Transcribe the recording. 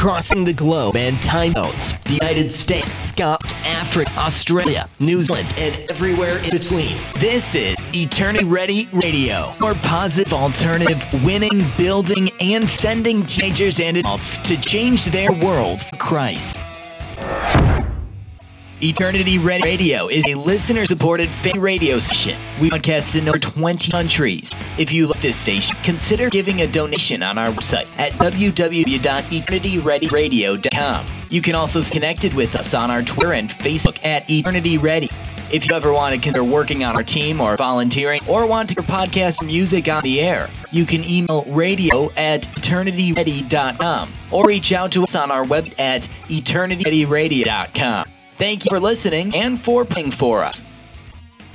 crossing the globe and time zones, the United States, Scotland, Africa, Australia, New Zealand, and everywhere in between. This is Eternity Ready Radio, your positive alternative, winning, building, and sending teenagers and adults to change their world for Christ. Eternity Ready Radio is a listener-supported fan radio station. We broadcast in over 20 countries. If you like this station, consider giving a donation on our website at www.eternityreadyradio.com. You can also stay connected with us on our Twitter and Facebook at Eternity Ready. If you ever want to consider working on our team or volunteering or want to hear podcast music on the air, you can email radio@eternityready.com or reach out to us on our web at eternityreadyradio.com. Thank you for listening and for praying for us.